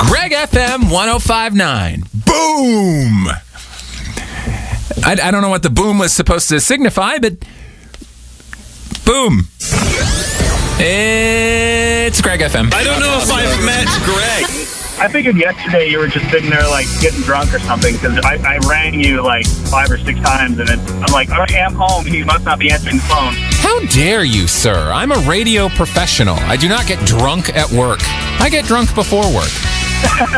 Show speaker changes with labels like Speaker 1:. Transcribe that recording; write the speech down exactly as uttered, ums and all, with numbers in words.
Speaker 1: Greg F M one oh five point nine. Boom! I, I don't know what the boom was supposed to signify, but boom. It's Greg F M.
Speaker 2: I don't know if I've met Greg.
Speaker 3: I figured yesterday you were just sitting there, like, getting drunk or something, because I, I rang you, like, five or six times, and then I'm like, all right, I'm home. He must not be answering the phone.
Speaker 1: How dare you, sir? I'm a radio professional. I do not get drunk at work. I get drunk before work.